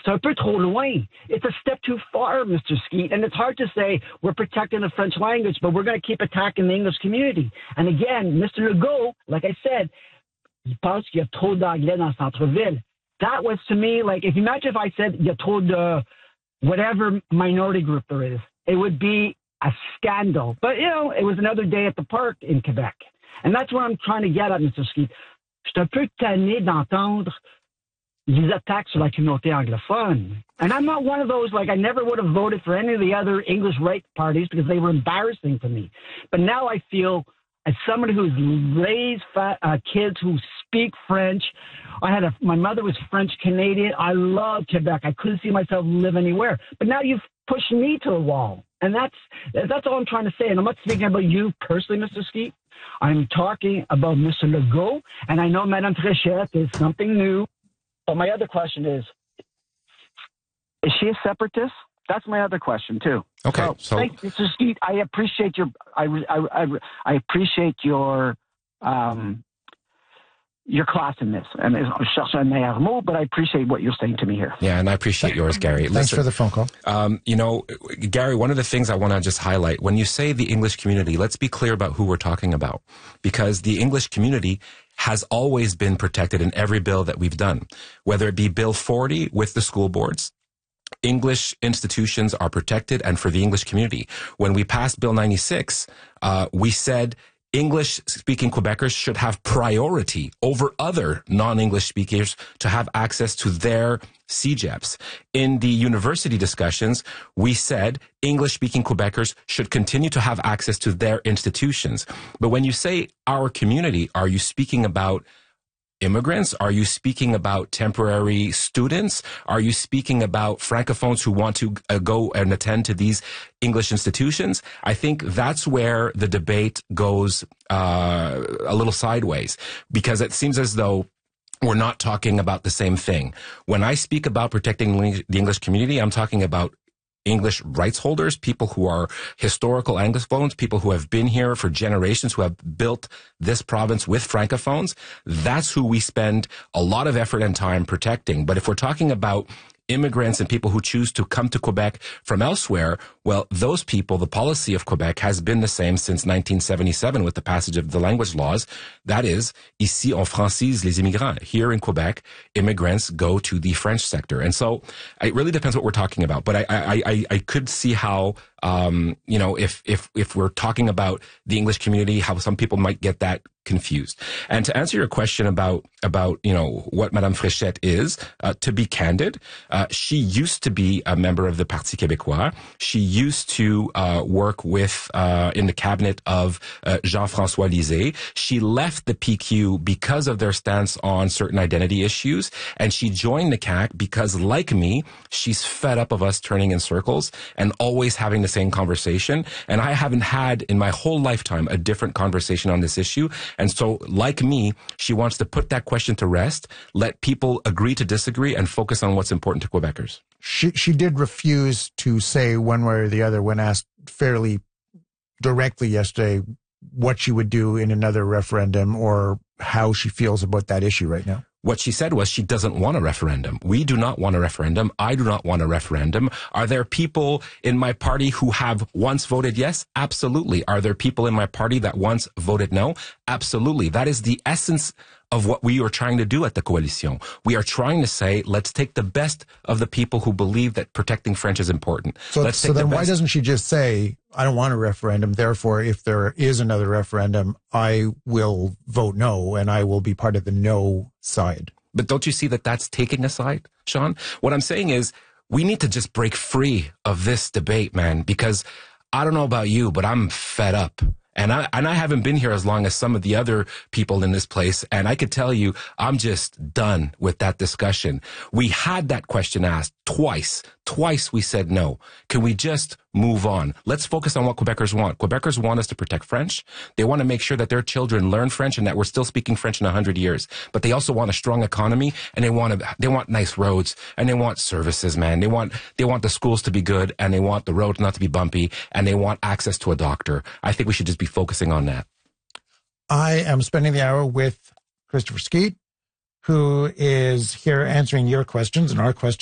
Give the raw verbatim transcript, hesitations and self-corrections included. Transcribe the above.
c'est un peu trop loin. It's a step too far, Mister Skeet. And it's hard to say we're protecting the French language, but we're going to keep attacking the English community. And again, Mister Legault, like I said, il pense qu'il y a trop d'anglais dans le centre-ville. That was, to me, like, if imagine if I said il y a trop de whatever minority group there is, it would be a scandal. But, you know, it was another day at the park in Quebec. And that's what I'm trying to get at, Mister Skeet. Je suis un peu tanné d'entendre les attaques sur la communauté anglophone. And I'm not one of those, like, I never would have voted for any of the other English right parties because they were embarrassing to me. But now I feel, as someone who's raised fa- uh, kids who speak French, I had a, my mother was French Canadian. I love Quebec. I couldn't see myself live anywhere. But now you've pushed me to the wall. And that's, that's all I'm trying to say. And I'm not speaking about you personally, Mister Skeet. I'm talking about Mister Legault. And I know Madame Fréchette is something new. But my other question is, is she a separatist? That's my other question too. Okay, so, so thanks, Mister Skeet. I appreciate your, I, I, I, I appreciate your, um, your class in this, and je cherche un meilleur mot, but I appreciate what you're saying to me here. Yeah, and I appreciate yours, Gary. Thanks Listen, for the phone call. Um, you know, Gary, one of the things I want to just highlight, when you say the English community, let's be clear about who we're talking about, because the English community has always been protected in every bill that we've done, whether it be Bill forty with the school boards. English institutions are protected, and for the English community. When we passed Bill ninety-six, uh, we said English-speaking Quebecers should have priority over other non-English speakers to have access to their C G E Ps. In the university discussions, we said English-speaking Quebecers should continue to have access to their institutions. But when you say our community, are you speaking about immigrants? Are you speaking about temporary students? Are you speaking about Francophones who want to uh, go and attend to these English institutions? I think that's where the debate goes uh, a little sideways, because it seems as though we're not talking about the same thing. When I speak about protecting the English community, I'm talking about English rights holders, people who are historical Anglophones, people who have been here for generations, who have built this province with Francophones. That's who we spend a lot of effort and time protecting. But if we're talking about immigrants and people who choose to come to Quebec from elsewhere, well, those people, the policy of Quebec has been the same since nineteen seventy-seven with the passage of the language laws. That is, ici on francise les immigrants. Here in Quebec, immigrants go to the French sector. And so it really depends what we're talking about. But I, I, I, I could see how, um, you know, if, if, if we're talking about the English community, how some people might get that confused. And to answer your question about, about, you know, what Madame Fréchette is, uh, to be candid, uh, she used to be a member of the Parti Québécois. She used to, uh, work with, uh, in the cabinet of, uh, Jean-François Lisée. She left the P Q because of their stance on certain identity issues. And she joined the C A Q because, like me, she's fed up of us turning in circles and always having the same conversation. And I haven't had in my whole lifetime a different conversation on this issue. And so, like me, she wants to put that question to rest, let people agree to disagree, and focus on what's important to Quebecers. She she did refuse to say one way or the other when asked fairly directly yesterday what she would do in another referendum or how she feels about that issue right now. What she said was she doesn't want a referendum. We do not want a referendum. I do not want a referendum. Are there people in my party who have once voted yes? Absolutely. Are there people in my party that once voted no? Absolutely. That is the essence of what we are trying to do at the Coalition. We are trying to say, let's take the best of the people who believe that protecting French is important. So, let's so take then the why doesn't she just say, I don't want a referendum, therefore, if there is another referendum, I will vote no, and I will be part of the no side? But don't you see that that's taking a side, Sean? What I'm saying is, we need to just break free of this debate, man, because I don't know about you, but I'm fed up. And I, and I haven't been here as long as some of the other people in this place. And I could tell you, I'm just done with that discussion. We had that question asked twice. Twice we said no. Can we just move on? Let's focus on what Quebecers want. Quebecers want us to protect French. They want to make sure that their children learn French and that we're still speaking French in a hundred years. But they also want a strong economy, and they want to, they want nice roads, and they want services, man. They want, they want the schools to be good, and they want the roads not to be bumpy, and they want access to a doctor. I think we should just be focusing on that. I am spending the hour with Christopher Skeet, who is here answering your questions and our questions.